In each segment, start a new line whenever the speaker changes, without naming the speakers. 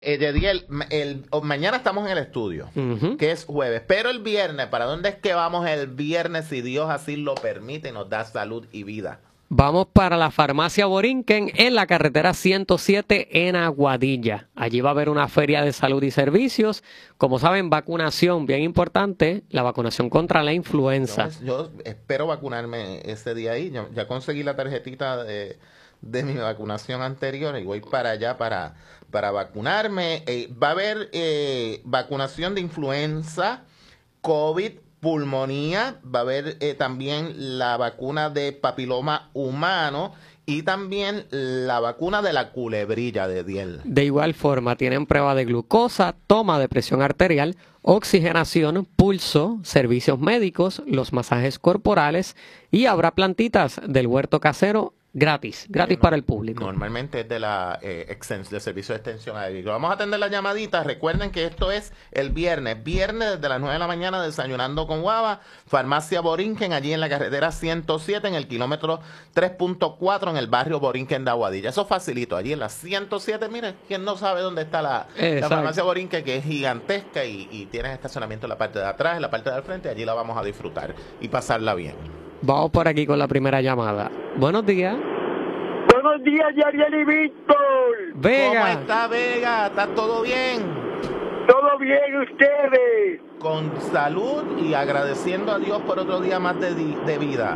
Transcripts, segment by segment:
Yediel, mañana estamos en el estudio, que es jueves, pero el viernes, ¿para dónde es que vamos el viernes si Dios así lo permite y nos da salud y vida?
Vamos para la farmacia Borinquen en la carretera 107 en Aguadilla. Allí va a haber una feria de salud y servicios. Como saben, vacunación, bien importante, la vacunación contra la influenza.
Yo espero vacunarme ese día ahí. Ya conseguí la tarjetita de mi vacunación anterior y voy para allá para vacunarme. Va a haber vacunación de influenza, COVID, pulmonía, va a haber también la vacuna de papiloma humano y también la vacuna de la culebrilla de Diel.
De igual forma, tienen prueba de glucosa, toma de presión arterial, oxigenación, pulso, servicios médicos, los masajes corporales y habrá plantitas del huerto casero gratis para el público.
Normalmente es de la del servicio de extensión agrícola. Vamos a atender las llamaditas. Recuerden que esto es el viernes desde las 9 de la mañana, desayunando con guava, farmacia Borinquen, allí en la carretera 107, en el kilómetro 3.4, en el barrio Borinquen de Aguadilla. Eso facilito, allí en la 107, miren, quien no sabe dónde está la farmacia Borinquen, que es gigantesca y tiene estacionamiento en la parte de atrás, en la parte del frente, allí la vamos a disfrutar y pasarla bien.
Vamos por aquí con la primera llamada. Buenos días.
Buenos días, Yariel y Víctor.
Vega.
¿Cómo está, Vega? ¿Está todo bien?
¿Todo bien ustedes?
Con salud y agradeciendo a Dios por otro día más de vida.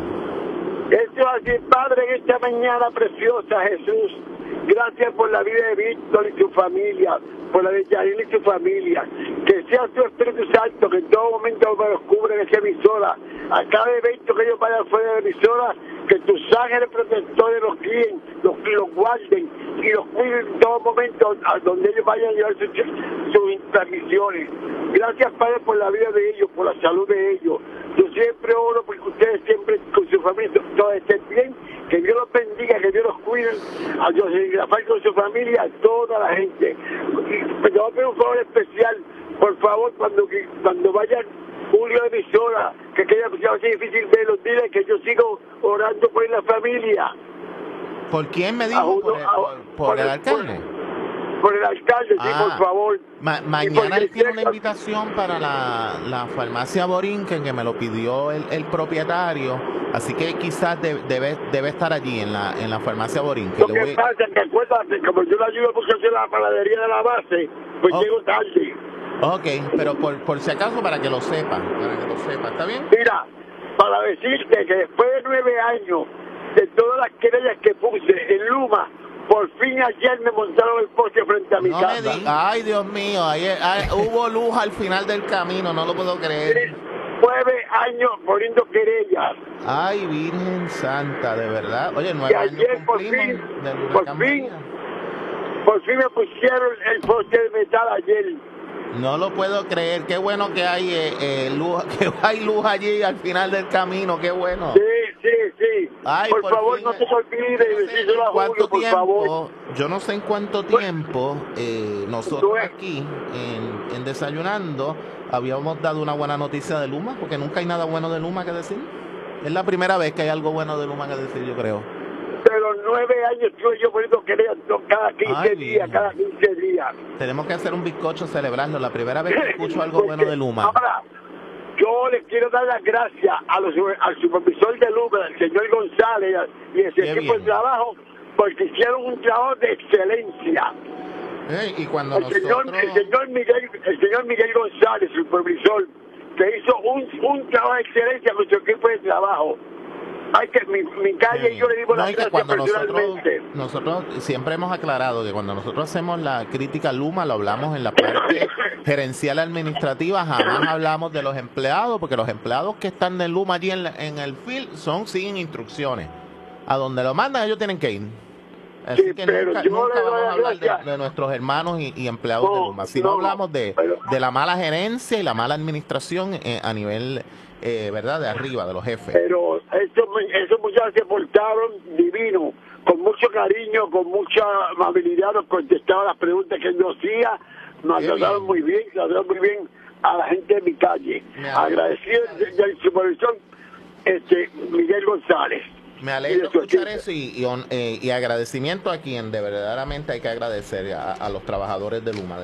Eso así, Padre, en esta mañana preciosa, Jesús. Gracias por la vida de Víctor y su familia, por la de Yariel y su familia. Que sea tu Espíritu Santo, que en todo momento me los cubra en esa emisora. A cada evento que ellos vayan fuera de la emisora, que tus ángeles protectores los guíen, los guarden y los cuiden en todo momento a donde ellos vayan a llevar sus transmisiones. Gracias, Padre, por la vida de ellos, por la salud de ellos. Yo siempre oro porque ustedes siempre con su familia todos estén bien, que Dios los bendiga, que Dios los cuide, a José Rafael con su familia, a toda la gente. Y te voy a pedir un favor especial, por favor, cuando vayan Julio de emisora, que aquella cosa va a ser difícil verlos, dile que yo sigo orando por la familia.
¿Por quién me dijo? ¿Por el alcalde?
Por el alcalde, sí, por favor.
Mañana él tiene una invitación para la farmacia Borinquen, que me lo pidió el propietario, así que quizás debe estar allí en la farmacia Borinquen.
Lo que pasa es que acuérdate, como yo le ayudo porque hacer la panadería de la base, pues llego tarde.
Ok, pero por si acaso para que lo sepa, ¿está bien?
Mira, para decirte que después de 9 años de todas las querellas que puse en Luma, por fin ayer me montaron el poste frente a mi casa.
Ay, Dios mío, ayer hubo luz al final del camino, no lo puedo creer.
9 años poniendo querellas.
Ay, Virgen Santa, de verdad. Oye, 9
y ayer
años cumplimos
por fin me pusieron el poste de metal ayer.
No lo puedo creer. Qué bueno que hay luz, que hay luz allí al final del camino. Qué bueno.
Sí.
Ay,
por favor, no se olvide de decirlo a Julio, por favor.
Yo no sé en cuánto tiempo nosotros aquí en Desayunando habíamos dado una buena noticia de Luma, porque nunca hay nada bueno de Luma que decir. Es la primera vez que hay algo bueno de Luma que decir, yo creo.
Pero 9 años estuve yo poniendo querellas cada 15 días.
Tenemos que hacer un bizcocho, celebrarlo. La primera vez que escucho algo bueno de Luma.
Ahora, yo les quiero dar las gracias al supervisor de Luma, el señor González y ese equipo de trabajo, porque hicieron un trabajo de excelencia.
Y cuando
el señor Miguel González, el supervisor, que hizo un trabajo de excelencia con su equipo de trabajo. Ay, que mi calle y yo le dimos las gracias personalmente.
Nosotros siempre hemos aclarado que cuando nosotros hacemos la crítica a Luma, lo hablamos en la parte gerencial administrativa, jamás hablamos de los empleados, porque los empleados que están de Luma allí en el field siguen instrucciones. A donde lo mandan ellos tienen que ir. Así que nunca vamos a hablar de nuestros hermanos y empleados de Luma, sino hablamos de la mala gerencia y la mala administración a nivel, ¿verdad?, de arriba, de los jefes.
Pero esos muchachos se portaron divino, con mucho cariño, con mucha amabilidad, nos contestaban las preguntas que yo hacía, nos trataron muy bien a la gente de mi calle. Agradecido al supervisor Miguel González.
Me alegro escuchar eso y agradecimiento a quien de verdaderamente hay que agradecer a los trabajadores de Luma.